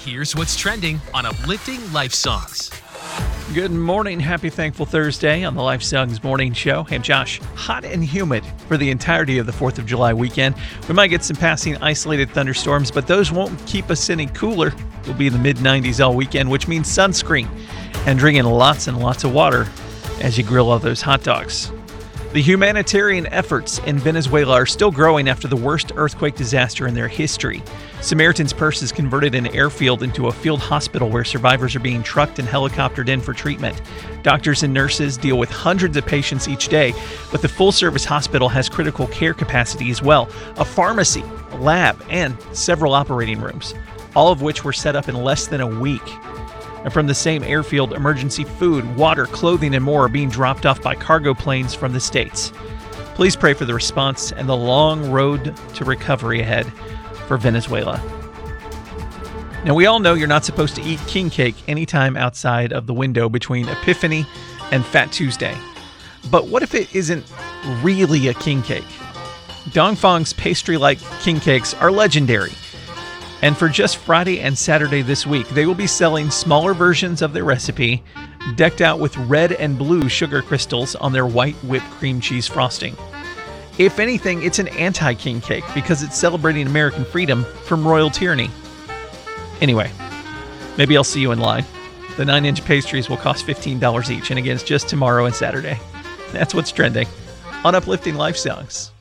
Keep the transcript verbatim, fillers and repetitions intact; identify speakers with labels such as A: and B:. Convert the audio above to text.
A: Here's what's trending on Uplifting Life Songs.
B: Good morning. Happy Thankful Thursday on the Life Songs Morning Show. Hey, I'm Josh. Hot and humid for the entirety of the fourth of July weekend. We might get some passing isolated thunderstorms, but those won't keep us any cooler. We'll be in the mid nineties all weekend, which means sunscreen and drinking lots and lots of water as you grill all those hot dogs. The humanitarian efforts in Venezuela are still growing after the worst earthquake disaster in their history. Samaritan's Purse has converted an airfield into a field hospital where survivors are being trucked and helicoptered in for treatment. Doctors and nurses deal with hundreds of patients each day, but the full-service hospital has critical care capacity as well, a pharmacy, a lab, and several operating rooms, all of which were set up in less than a week. And from the same airfield, emergency food, water, clothing, and more are being dropped off by cargo planes from the States. Please pray for the response and the long road to recovery ahead for Venezuela. Now, we all know you're not supposed to eat king cake anytime outside of the window between Epiphany and Fat Tuesday. But what if it isn't really a king cake? Dongfang's pastry-like king cakes are legendary. And for just Friday and Saturday this week, they will be selling smaller versions of their recipe, decked out with red and blue sugar crystals on their white whipped cream cheese frosting. If anything, it's an anti-king cake because it's celebrating American freedom from royal tyranny. Anyway, maybe I'll see you in line. The nine-inch pastries will cost fifteen dollars each, and again, it's just tomorrow and Saturday. That's what's trending on Uplifting Life Songs.